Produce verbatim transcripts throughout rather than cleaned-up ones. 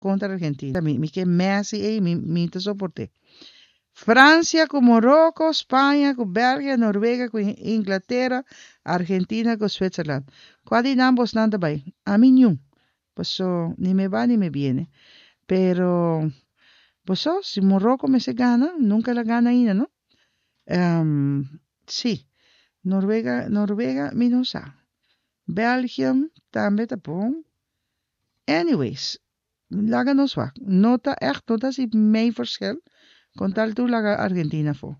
contra Argentina. Mi, mi que Messi, eh, mi, mi te soporte. Francia con Morocco, España con Belgia, Noruega con Inglaterra, Argentina con Switzerland. ¿Cuál de ambos nada bay? A mí no. Pues so, ni me va ni me viene. Pero, pues so, si Morocco me se gana, nunca la gana ina, ¿no? Um, sí, Noruega, Noruega, mi no sa. Belgium, también tapon. Anyways, laga no zwak. Nota echt, nota si mee verschil. Con tal tú laga Argentina fo.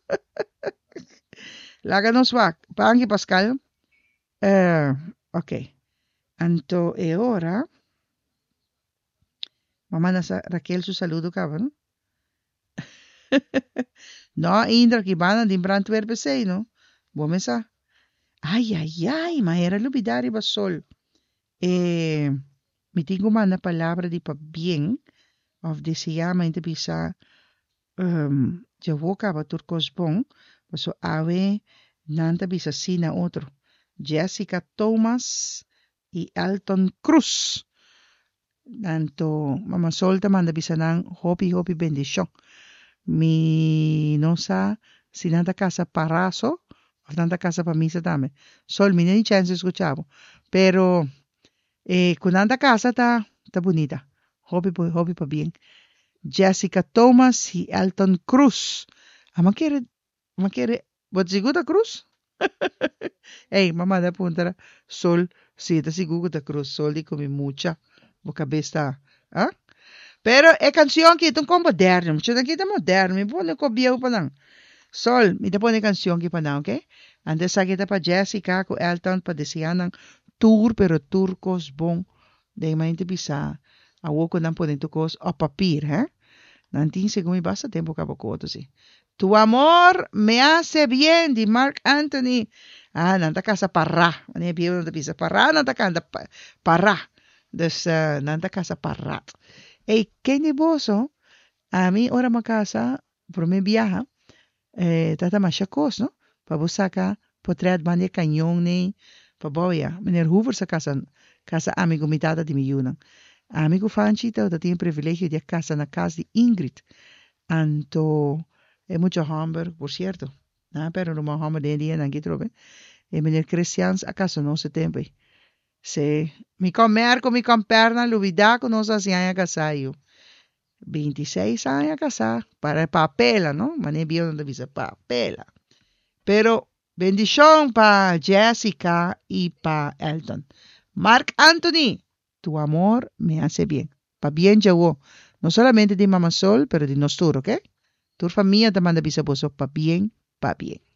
Laga no zwak. Pangi Pascal. Uh, ok. Anto e ora. Mamá nasa Raquel su saludo cabrón. No, Indra que van din brandwerpen sei, no? Bomesa. Ay, ay, ay, ma era lubidari ba sol. Eh, mi tengo una palabra de pa bien, of de se llama in de bisa, um, je woka ba turkos bon, so ave nanta bisa sina otro. Jessica Thomas y Alton Cruz. Tanto mama solta manda bisa nang hopi hopi bendición. Mi no sa sinanta casa paraso, o tanta casa para misa también. Sol mi ni chance escuchavo. Pero eh, con tanta casa está está bonita. Hobby hobby pa bien. Jessica Thomas y Alton Cruz. Ama quiere, ama quiere, ¿what sigura Cruz? Hey, mamá da punta sol, sí, te sigura Cruz, sol di come mucha, boca besta, ¿ah? Pero é canção que é tão moderno, mas aqui tá moderno, me põe com biel pa nang. Sol, me te põe canção que pa nang, okay? Antes sa kita pa Jessica ko Elton pa desiyan ng tour pero turcos bom. Dahil mainti bisa, awo ko nang ponen tukos o papir, eh? Nantin según mi basta tempo ka po si. Tu amor me hace bien, di Mark Anthony. Ah, nanta ka sa para. Ano yung biyo nanta bisa? Para, nanta ka, para. Dus, uh, nanta ka sa para. Hey, Kenny Boso, a mí ora makasa, por mi viaja, eh, tata masyakos, no? Pabusaka, potread mani kanyong ni, paboya, meneer Hoover sa casa, casa amigo mi tata di mi yunang. Amigo fanchita, dat tiene privilegio de casa na casa di Ingrid. Anto, e mucho Hamburg, por cierto. Ah, pero no más Hamburg de día, nangi trobe. E meneer Christians, acaso no se tempe. Se, mi comerco, mi comperna, lubida, con nos hacían casayo. veintiséis años casada, para papela, ¿no? Mané vio donde dice papela. Pero bendición para Jessica y para Elton. Mark Anthony, tu amor me hace bien. Pa bien llegó. No solamente de Mamá Sol, pero de nosotros, ¿ok? Tu familia te manda bisaboso pa bien, pa bien.